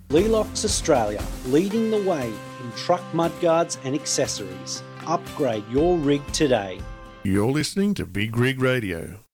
Lelox Australia, leading the way in truck mudguards and accessories. Upgrade your rig today. You're listening to Big Rig Radio.